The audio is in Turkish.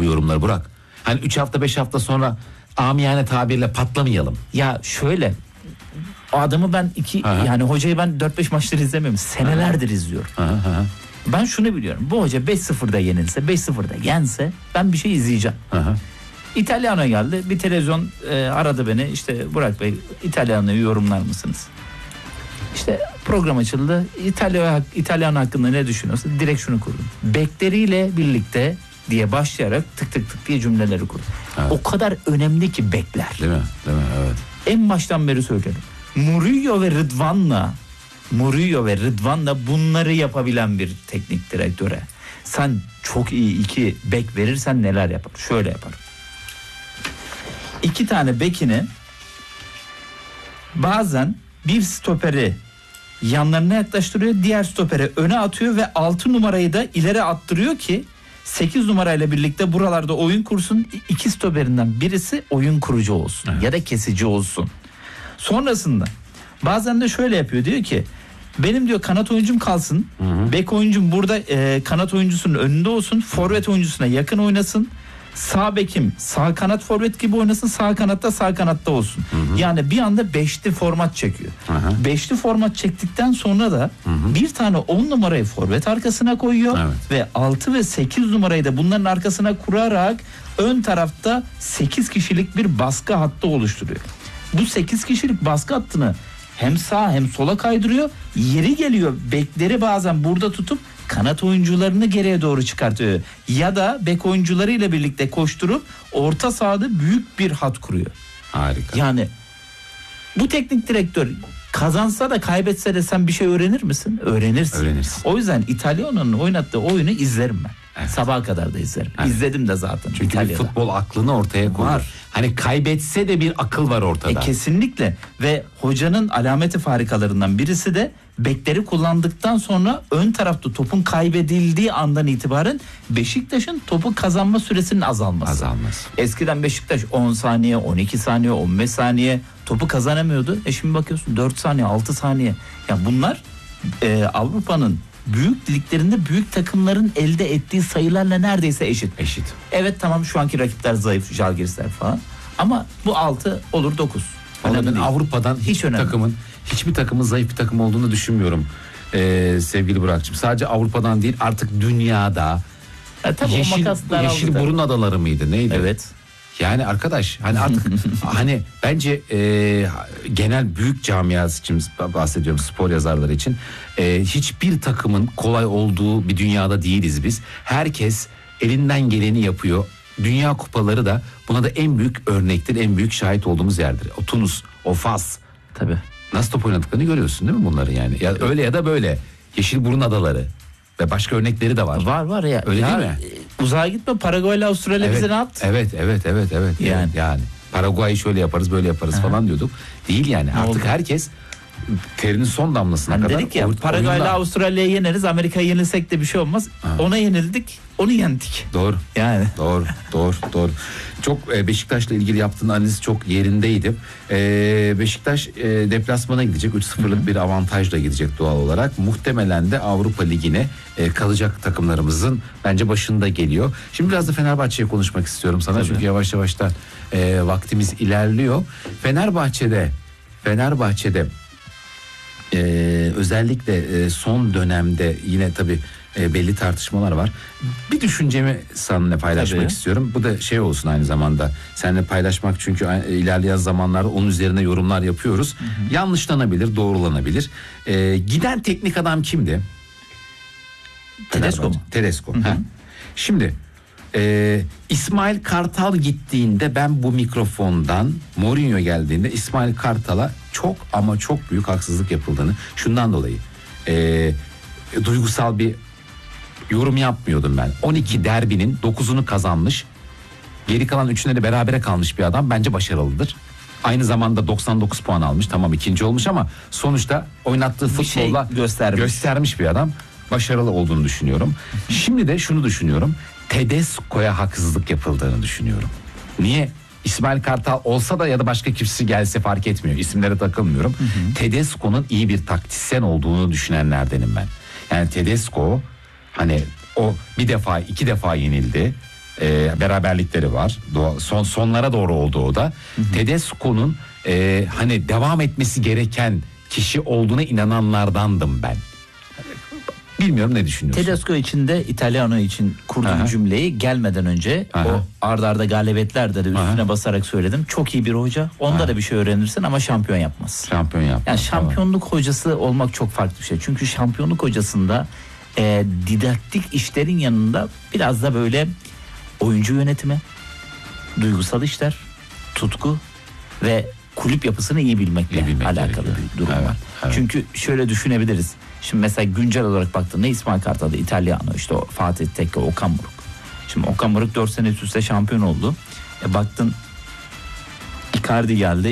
yorumları Burak. Hani 3 hafta 5 hafta sonra amiyane tabirle patlamayalım. Ya şöyle, o adamı ben yani hocayı ben 4-5 maçtır izlemiyorum. Senelerdir izliyorum. Ben şunu biliyorum. Bu hoca 5-0'da yenilse, 5-0'da yense ben bir şey izleyeceğim. İtalyano geldi. Bir televizyon aradı beni. İşte Burak Bey, İtalyano'yu yorumlar mısınız? İşte program açıldı. İtalyano hakkında ne düşünüyorsun? Direkt şunu kurdum. Bekleriyle birlikte diye başlayarak tık tık tık diye cümleleri kurdum. Evet. O kadar önemli ki bekler. Değil mi? Değil mi? Evet. En baştan beri söylüyorum. Murillo ve Rıdvan'la bunları yapabilen bir teknik direktöre sen çok iyi 2 bek verirsen neler yapar? Şöyle yapar. 2 tane bekini bazen bir stoperi yanlarına yaklaştırıyor, diğer stoperi öne atıyor ve 6 numarayı da ileri attırıyor ki 8 numarayla birlikte buralarda oyun kursun. 2 stoperinden birisi oyun kurucu olsun ya da kesici olsun. Sonrasında bazen de şöyle yapıyor, diyor ki benim diyor kanat oyuncum kalsın, bek oyuncum burada kanat oyuncusunun önünde olsun, forvet oyuncusuna yakın oynasın, sağ bekim sağ kanat forvet gibi oynasın, sağ kanatta olsun. Yani bir anda 5'li format çekiyor. 5'li format çektikten sonra da bir tane 10 numarayı forvet arkasına koyuyor ve 6 ve 8 numarayı da bunların arkasına kurarak ön tarafta 8 kişilik bir baskı hattı oluşturuyor. Bu 8 kişilik baskı hattını hem sağa hem sola kaydırıyor. Yeri geliyor bekleri bazen burada tutup kanat oyuncularını geriye doğru çıkartıyor. Ya da bek oyuncularıyla birlikte koşturup orta sahada büyük bir hat kuruyor. Harika. Yani bu teknik direktör kazansa da kaybetse de sen bir şey öğrenir misin? Öğrenirsin. O yüzden İtalyano'nun oynattığı oyunu izlerim ben. Evet. Sabaha kadar da izlerim. Evet. İzledim de zaten. Çünkü İtalya'da bir futbol aklını ortaya koyuyor. Hani kaybetse de bir akıl var ortada. Kesinlikle. Ve hocanın alameti farikalarından birisi de bekleri kullandıktan sonra ön tarafta topun kaybedildiği andan itibaren Beşiktaş'ın topu kazanma süresinin azalması. Eskiden Beşiktaş 10 saniye, 12 saniye, 15 saniye topu kazanamıyordu. Şimdi bakıyorsun 4 saniye, 6 saniye. Ya bunlar Avrupa'nın büyük liglerinde büyük takımların elde ettiği sayılarla neredeyse eşit. Evet tamam, şu anki rakipler zayıf, Žalgirisler falan. Ama bu 6 olur 9. Ben Avrupa'dan hiçbir takımın zayıf bir takım olduğunu düşünmüyorum. Sevgili Burak'cığım. Sadece Avrupa'dan değil, artık dünyada. Yeşil Burun Adaları mıydı? Neydi? Evet. Yani arkadaş hani artık hani bence genel büyük camiası için bahsediyorum, spor yazarları için hiçbir takımın kolay olduğu bir dünyada değiliz biz. Herkes elinden geleni yapıyor. Dünya kupaları da buna da en büyük örnektir, en büyük şahit olduğumuz yerdir. O Tunus, o Fas. Tabii. Nasıl top oynadıklarını görüyorsun değil mi bunları yani? Ya öyle ya da böyle. Yeşilburun Adaları ve başka örnekleri de var. Var ya. Öyle değil mi? Uzağa gitme, Paraguay ile Avustralya bize ne yaptı? Evet. Yani Paraguay'ı şöyle yaparız, böyle yaparız falan diyorduk. Değil yani. Ne artık oldu? Herkes terinin son damlasına kadar. Dedik ya, Paraguay ile Avustralya'yı yeneriz, Amerika'yı yenilsek de bir şey olmaz. Ona yenildik, onu yendik. Doğru. Yani. Doğru. Çok Beşiktaş'la ilgili yaptığın analiz çok yerindeydi. Beşiktaş deplasmana gidecek. 3-0'lık bir avantajla gidecek doğal olarak. Muhtemelen de Avrupa Ligi'ne kalacak takımlarımızın bence başında geliyor. Şimdi biraz da Fenerbahçe'ye konuşmak istiyorum sana. Tabii. Çünkü yavaş yavaş da vaktimiz ilerliyor. Fenerbahçe'de özellikle son dönemde yine tabii belli tartışmalar var. Bir düşüncemi seninle paylaşmak istiyorum. Bu da şey olsun aynı zamanda. Seninle paylaşmak, çünkü ilerleyen zamanlarda onun üzerine yorumlar yapıyoruz. Yanlışlanabilir, doğrulanabilir. Giden teknik adam kimdi? Tedesco. Şimdi İsmail Kartal gittiğinde ben bu mikrofondan, Mourinho geldiğinde İsmail Kartal'a çok ama çok büyük haksızlık yapıldığını, şundan dolayı duygusal bir yorum yapmıyordum ben. 12 derbinin 9'unu kazanmış, geri kalan 3'üne de berabere kalmış bir adam bence başarılıdır. Aynı zamanda 99 puan almış, tamam ikinci olmuş ama sonuçta oynattığı futbolla göstermiş bir adam, başarılı olduğunu düşünüyorum. Şimdi de şunu düşünüyorum, Tedesco'ya haksızlık yapıldığını düşünüyorum. Niye? İsmail Kartal olsa da ya da başka kimse gelse fark etmiyor. İsimlere takılmıyorum. Tedesco'nun iyi bir taktisyen olduğunu düşünenlerdenim ben. Yani Tedesco hani o bir defa 2 defa yenildi. Beraberlikleri var. Sonlara doğru oldu o da. Tedesco'nun hani devam etmesi gereken kişi olduğuna inananlardandım ben. Bilmiyorum, ne düşünüyorsun? Tedesco için de Italiano için kurduğum Aha. cümleyi gelmeden önce Aha. o arda arda galibiyetlerde de üstüne Aha. basarak söyledim. Çok iyi bir hoca. Onda Aha. da bir şey öğrenirsin ama şampiyon yapmaz. Şampiyon yaptı. Yani şampiyonluk hocası olmak çok farklı bir şey. Çünkü şampiyonluk hocasında didaktik işlerin yanında biraz da böyle oyuncu yönetimi, duygusal işler, tutku ve kulüp yapısını iyi bilmekle İyi bilmek alakalı gerekiyor. bir durum Evet, var. evet. Çünkü şöyle düşünebiliriz. Şimdi mesela güncel olarak baktığında İsmail Kartal'da Italiano, işte o Fatih Tekke, Okan Buruk. Şimdi Okan Buruk 4 sene üst üste şampiyon oldu. Baktın Icardi geldi.